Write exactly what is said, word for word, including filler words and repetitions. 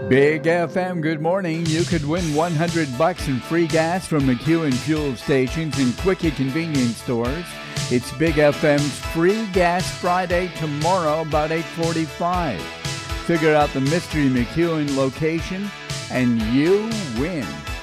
Big F M, good morning. You could win one hundred bucks in free gas from McEwen fuel stations and Quickie convenience stores. It's Big F M's Free Gas Friday tomorrow about eight forty-five. Figure out the mystery McEwen location and you win.